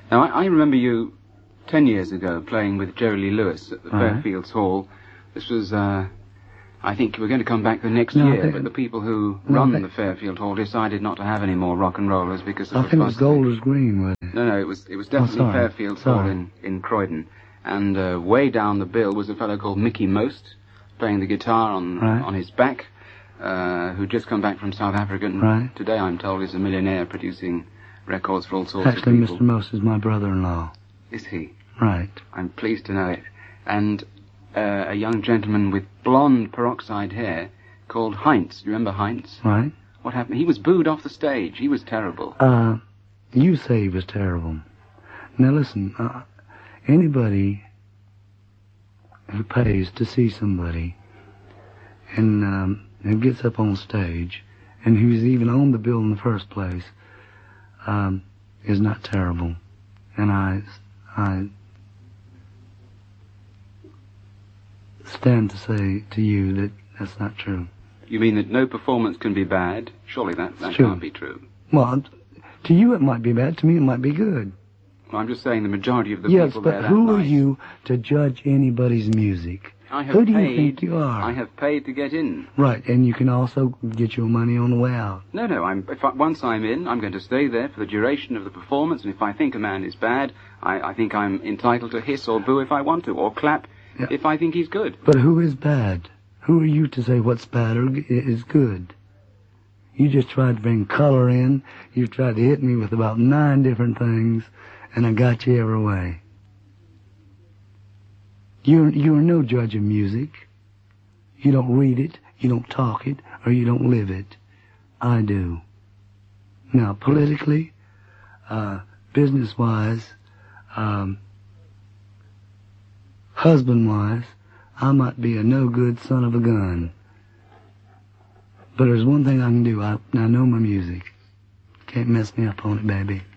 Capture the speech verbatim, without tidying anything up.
Now, I, I remember you ten years ago playing with Jerry Lee Lewis at the Right. Fairfields Hall. This was, uh, I think you were going to come back the next No, I year, think- but the people who no, I run think- the Fairfield Hall decided not to have any more rock and rollers because of I the think it was fuss. Golders Green, wasn't it? No, no, it was it was definitely sorry. Fairfields Hall Sorry. in, in Croydon. And uh, way down the bill was a fellow called Mickey Most, playing the guitar on Right. on his back, uh, who'd just come back from South Africa. And Right. today, I'm told, is a millionaire producing records for all sorts Actually, of Mister people. Most is my brother-in-law. Is he? Right. I'm pleased to know it. And uh, a young gentleman with blonde peroxide hair called Heinz. You remember Heinz? Right. What happened? He was booed off the stage. He was terrible. Uh, you say he was terrible. Now listen, uh, anybody who pays to see somebody and um, who gets up on stage and who's even on the bill in the first place um, is not terrible. And I, I stand to say to you that that's not true. You mean that no performance can be bad? Surely that, that True. can't be true. Well, to you it might be bad, to me it might be good. Well, I'm just saying the majority of the Yes, people there but that who are night- you to judge anybody's music? I have Who do paid, you think you are? I have paid to get in. Right, and you can also get your money on the way out. No, no. I'm, if I, once I'm in, I'm going to stay there for the duration of the performance. And if I think a man is bad, I, I think I'm entitled to hiss or boo if I want to, or clap Yeah. if I think he's good. But who is bad? Who are you to say what's bad or g- is good? You just tried to bring color in. You tried to hit me with about nine different things, and I got you every way. You're, you're no judge of music. You don't read it, you don't talk it, or you don't live it. I do. Now, politically, uh, business-wise, um, husband-wise, I might be a no-good son of a gun. But there's one thing I can do. I, I know my music. Can't mess me up on it, baby.